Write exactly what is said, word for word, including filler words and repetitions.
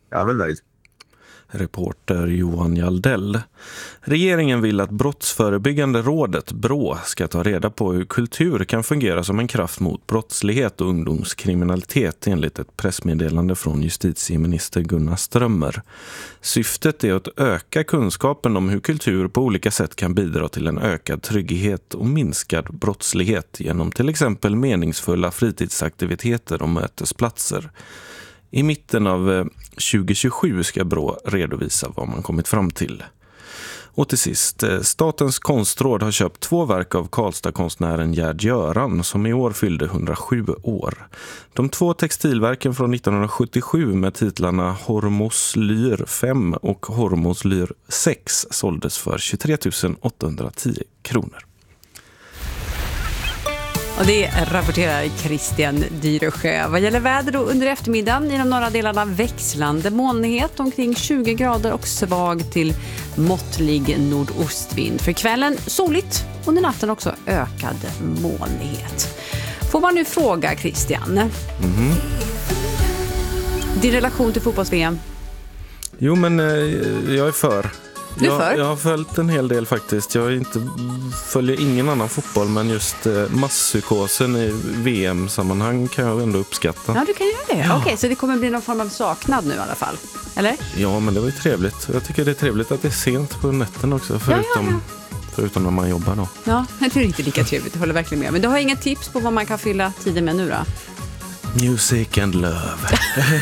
Jag är väl nöjd. Reporter Johan Jaldell. Regeringen vill att Brottsförebyggande rådet, BRÅ, ska ta reda på hur kultur kan fungera som en kraft mot brottslighet och ungdomskriminalitet enligt ett pressmeddelande från justitieminister Gunnar Strömmer. Syftet är att öka kunskapen om hur kultur på olika sätt kan bidra till en ökad trygghet och minskad brottslighet genom till exempel meningsfulla fritidsaktiviteter och mötesplatser. I mitten av tjugo tjugosju ska BRÅ redovisa vad man kommit fram till. Och till sist, Statens konstråd har köpt två verk av Karlstad-konstnären Gerd Göran som i år fyllde hundrasju år. De två textilverken från nittonhundrasjuttiosju med titlarna Hormoslyr fem och Hormoslyr sex såldes för tjugotre tusen åttahundratio kronor. Och det rapporterar Christian Dyresjö. Vad gäller väder då under eftermiddagen i de norra delarna växlande molnighet omkring tjugo grader och svag till måttlig nordostvind. För kvällen soligt och under natten också ökad molnighet. Får man nu fråga Christian. Mm-hmm. Din relation till fotbolls-V M? Jo men eh, jag är för. Jag, jag har följt en hel del faktiskt. Jag inte, följer ingen annan fotboll, men just eh, masspsykosen i V M-sammanhang kan jag ändå uppskatta. Ja, du kan göra det. Ja. Okej, så det kommer bli någon form av saknad nu i alla fall, eller? Ja, men det var ju trevligt. Jag tycker det är trevligt att det är sent på natten också, förutom, ja, ja, ja. förutom när man jobbar då. Ja, det är inte lika trevligt, jag håller verkligen med. Men du har inga tips på vad man kan fylla tiden med nu då? Music and love.